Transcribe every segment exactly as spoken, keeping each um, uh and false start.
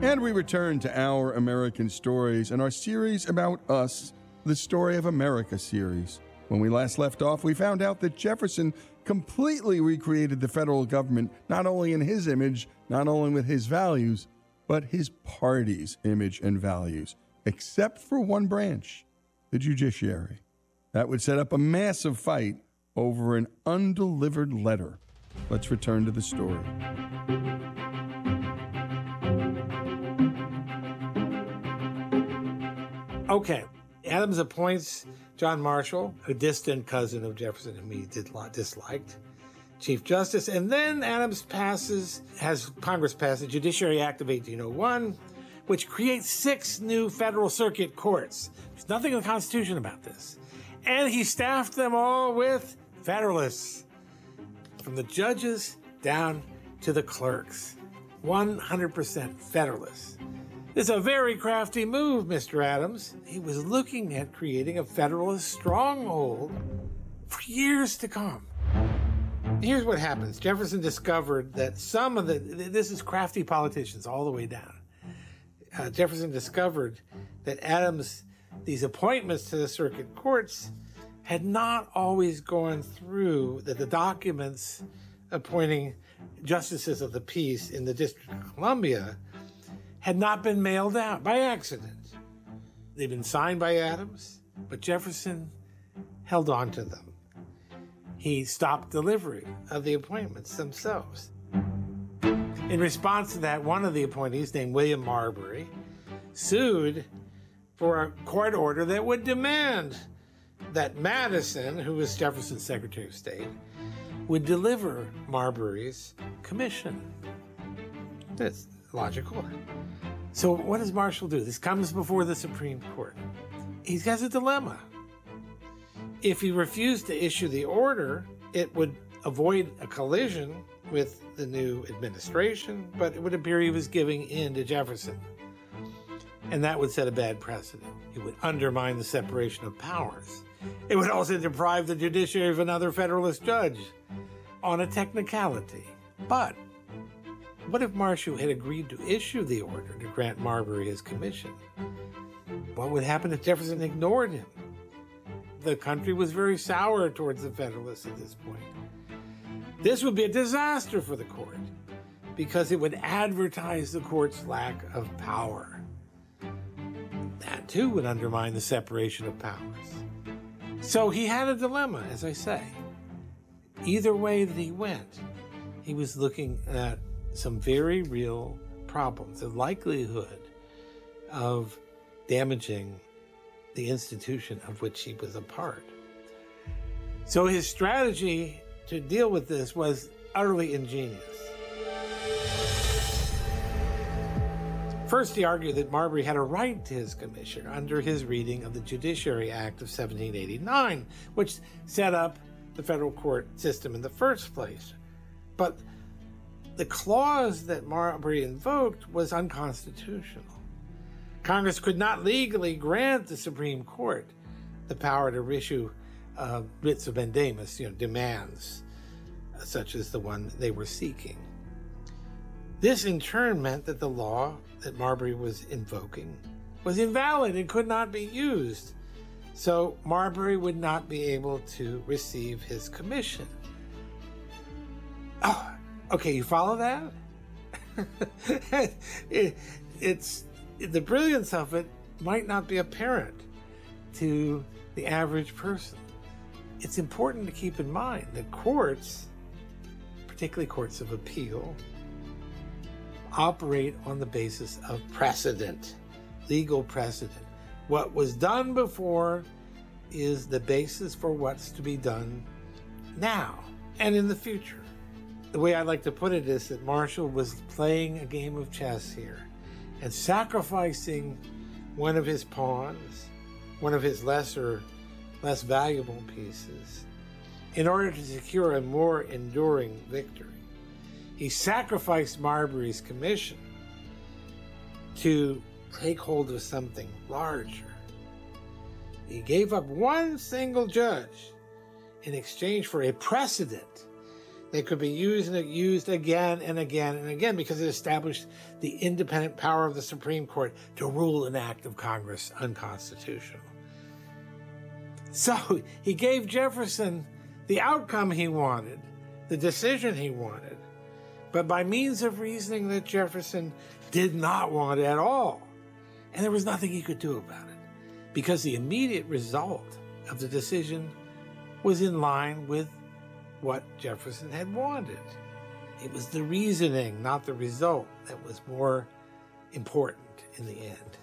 And we return to Our American Stories and our series about us, the Story of America series. When we last left off, we found out that Jefferson completely recreated the federal government, not only in his image, not only with his values, but his party's image and values, except for one branch, the judiciary. That would set up a massive fight over an undelivered letter. Let's return to the story. Okay, Adams appoints John Marshall, a distant cousin of Jefferson whom he did disliked, Chief Justice, and then Adams passes, has Congress pass the Judiciary Act of eighteen oh one, which creates six new federal circuit courts. There's nothing in the Constitution about this. And he staffed them all with Federalists, from the judges down to the clerks. one hundred percent Federalists. It's a very crafty move, Mister Adams. He was looking at creating a Federalist stronghold for years to come. Here's what happens. Jefferson discovered that some of the, this is crafty politicians all the way down. Uh, Jefferson discovered that Adams, these appointments to the circuit courts had not always gone through, that the documents appointing justices of the peace in the District of Columbia had not been mailed out by accident. They'd been signed by Adams, but Jefferson held on to them. He stopped delivery of the appointments themselves. In response to that, one of the appointees, named William Marbury, sued for a court order that would demand that Madison, who was Jefferson's Secretary of State, would deliver Marbury's commission. That's logical. So what does Marshall do? This comes before the Supreme Court. He has a dilemma. If he refused to issue the order, it would avoid a collision with the new administration, but it would appear he was giving in to Jefferson. And that would set a bad precedent. It would undermine the separation of powers. It would also deprive the judiciary of another Federalist judge on a technicality. But what if Marshall had agreed to issue the order to grant Marbury his commission? What would happen if Jefferson ignored him? The country was very sour towards the Federalists at this point. This would be a disaster for the court because it would advertise the court's lack of power. That, too, would undermine the separation of powers. So he had a dilemma, as I say. Either way that he went, he was looking at some very real problems, the likelihood of damaging the institution of which he was a part. So his strategy to deal with this was utterly ingenious. First, he argued that Marbury had a right to his commission under his reading of the Judiciary Act of seventeen eighty-nine, which set up the federal court system in the first place. But the clause that Marbury invoked was unconstitutional. Congress could not legally grant the Supreme Court the power to issue uh, writs of mandamus, you know, demands, uh, such as the one they were seeking. This, in turn, meant that the law that Marbury was invoking was invalid and could not be used. So Marbury would not be able to receive his commission. Oh, okay, you follow that? it, it's the brilliance of it might not be apparent to the average person. It's important to keep in mind that courts, particularly courts of appeal, operate on the basis of precedent, legal precedent. What was done before is the basis for what's to be done now and in the future. The way I like to put it is that Marshall was playing a game of chess here and sacrificing one of his pawns, one of his lesser, less valuable pieces, in order to secure a more enduring victory. He sacrificed Marbury's commission to take hold of something larger. He gave up one single judge in exchange for a precedent They could be used and used again and again and again because it established the independent power of the Supreme Court to rule an act of Congress unconstitutional. So he gave Jefferson the outcome he wanted, the decision he wanted, but by means of reasoning that Jefferson did not want at all. And there was nothing he could do about it because the immediate result of the decision was in line with what Jefferson had wanted. It was the reasoning, not the result, that was more important in the end.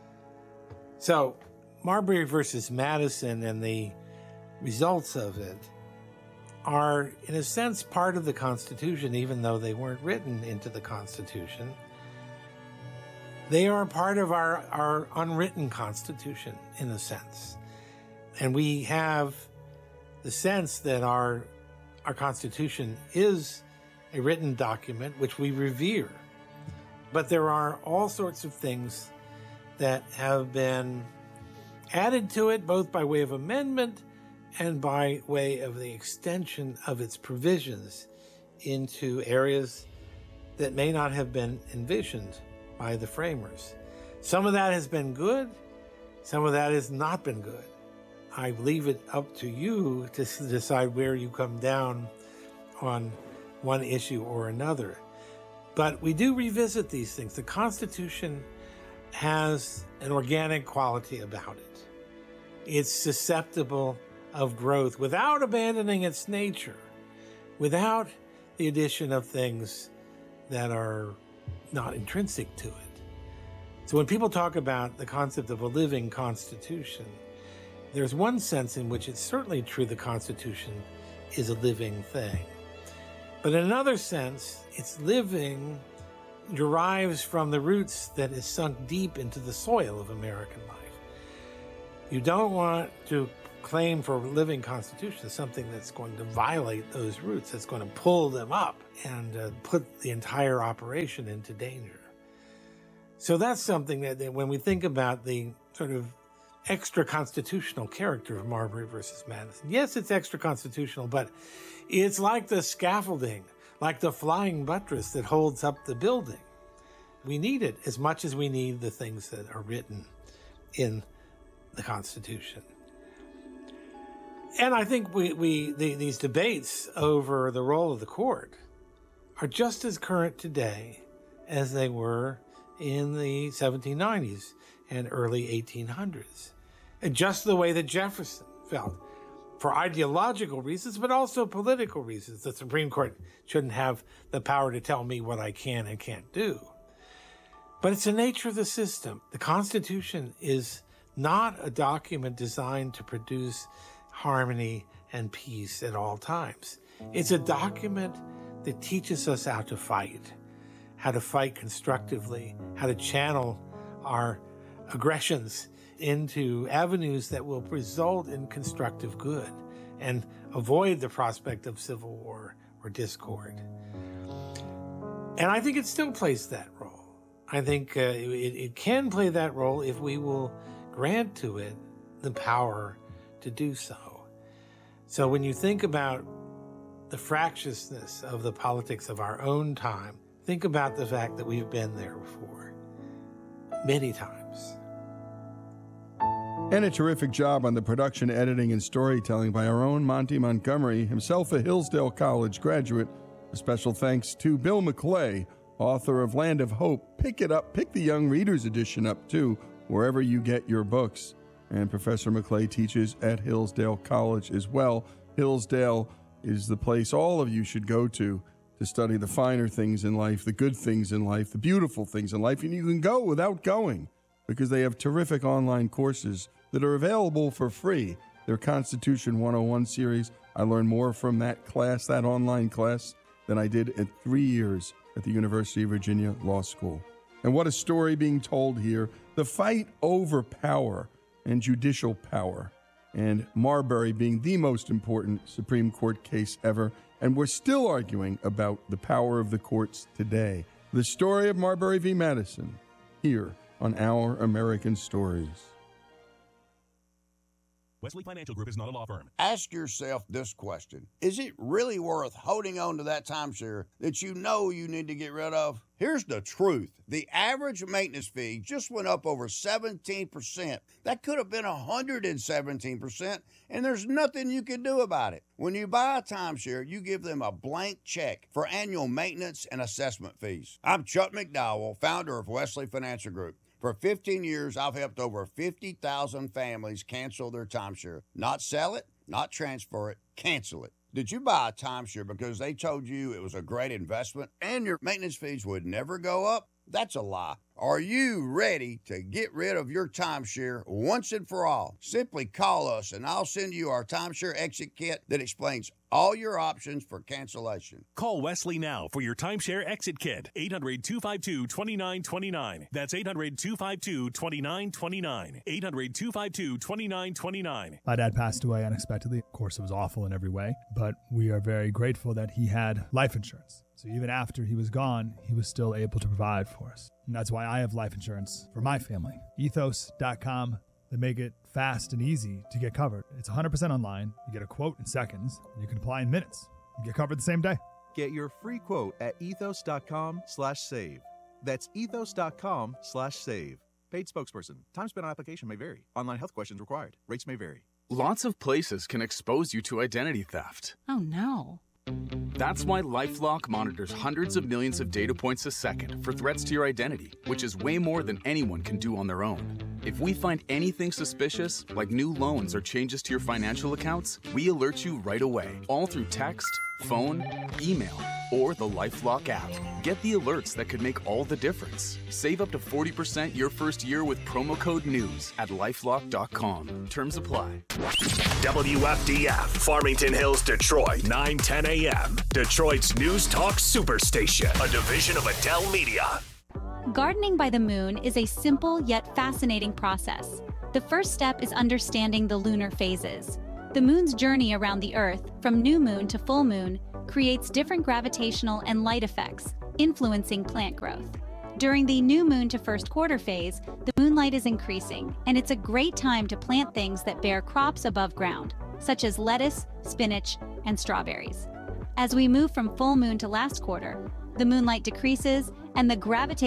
So Marbury versus Madison and the results of it are, in a sense, part of the Constitution, even though they weren't written into the Constitution. They are part of our, our unwritten Constitution, in a sense. And we have the sense that our, our Constitution is a written document which we revere. But there are all sorts of things that have been added to it, both by way of amendment and by way of the extension of its provisions into areas that may not have been envisioned by the framers. Some of that has been good, some of that has not been good. I leave it up to you to decide where you come down on one issue or another. But we do revisit these things. The Constitution has an organic quality about it. It's susceptible of growth without abandoning its nature, without the addition of things that are not intrinsic to it. So when people talk about the concept of a living Constitution, there's one sense in which it's certainly true the Constitution is a living thing. But in another sense, its living derives from the roots that is sunk deep into the soil of American life. You don't want to claim for a living Constitution as something that's going to violate those roots, that's going to pull them up and uh, put the entire operation into danger. So that's something that, that when we think about the sort of extra constitutional character of Marbury versus Madison, yes, it's extra constitutional, but it's like the scaffolding, like the flying buttress that holds up the building. We need it as much as we need the things that are written in the Constitution. And I think we, we the, these debates over the role of the court are just as current today as they were in the seventeen nineties and early eighteen hundreds. And just the way that Jefferson felt, for ideological reasons, but also political reasons. The Supreme Court shouldn't have the power to tell me what I can and can't do. But it's the nature of the system. The Constitution is not a document designed to produce harmony and peace at all times. It's a document that teaches us how to fight, how to fight constructively, how to channel our aggressions into avenues that will result in constructive good and avoid the prospect of civil war or discord. And I think it still plays that role. I think uh, it, it can play that role if we will grant to it the power to do so. So when you think about the fractiousness of the politics of our own time, think about the fact that we've been there before, many times. And a terrific job on the production, editing, and storytelling by our own Monty Montgomery, himself a Hillsdale College graduate. A special thanks to Bill McClay, author of Land of Hope. Pick it up, pick the Young Readers edition up, too, wherever you get your books. And Professor McClay teaches at Hillsdale College as well. Hillsdale is the place all of you should go to to study the finer things in life, the good things in life, the beautiful things in life. And you can go without going because they have terrific online courses that are available for free. Their Constitution one oh one series. I learned more from that class, that online class, than I did in three years at the University of Virginia Law School. And what a story being told here. The fight over power and judicial power, and Marbury being the most important Supreme Court case ever. And we're still arguing about the power of the courts today. The story of Marbury v. Madison, here on Our American Stories. Wesley Financial Group is not a law firm. Ask yourself this question. Is it really worth holding on to that timeshare that you know you need to get rid of? Here's the truth. The average maintenance fee just went up over seventeen percent. That could have been one hundred seventeen percent, and there's nothing you can do about it. When you buy a timeshare, you give them a blank check for annual maintenance and assessment fees. I'm Chuck McDowell, founder of Wesley Financial Group. For fifteen years, I've helped over fifty thousand families cancel their timeshare. Not sell it, not transfer it, cancel it. Did you buy a timeshare because they told you it was a great investment and your maintenance fees would never go up? That's a lie. Are you ready to get rid of your timeshare once and for all? Simply call us and I'll send you our timeshare exit kit that explains all your options for cancellation. Call Wesley now for your timeshare exit kit. eight hundred, two five two, two nine two nine. That's eight hundred, two five two, two nine two nine. eight hundred, two five two, two nine two nine. My dad passed away unexpectedly. Of course, it was awful in every way, but we are very grateful that he had life insurance. So even after he was gone, he was still able to provide for us. And that's why I have life insurance for my family. ethos dot com. They make it fast and easy to get covered. It's one hundred percent online. You get a quote in seconds. You can apply in minutes. You get covered the same day. Get your free quote at ethos dot com slash save. That's ethos dot com slash save. Paid spokesperson. Time spent on application may vary. Online health questions required. Rates may vary. Lots of places can expose you to identity theft. Oh, no. That's why LifeLock monitors hundreds of millions of data points a second for threats to your identity, which is way more than anyone can do on their own. If we find anything suspicious, like new loans or changes to your financial accounts, we alert you right away, all through text, phone, email, or the LifeLock app. Get the alerts that could make all the difference. Save up to forty percent your first year with promo code NEWS at lifelock dot com. Terms apply. W F D F, Farmington Hills, Detroit, nine ten a.m. Detroit's News Talk Superstation, a division of Adele Media. Gardening by the moon is a simple yet fascinating process. The first step is understanding the lunar phases. The moon's journey around the Earth, from new moon to full moon, creates different gravitational and light effects, influencing plant growth. During the new moon to first quarter phase, the moonlight is increasing, and it's a great time to plant things that bear crops above ground, such as lettuce, spinach, and strawberries. As we move from full moon to last quarter, the moonlight decreases and the gravitational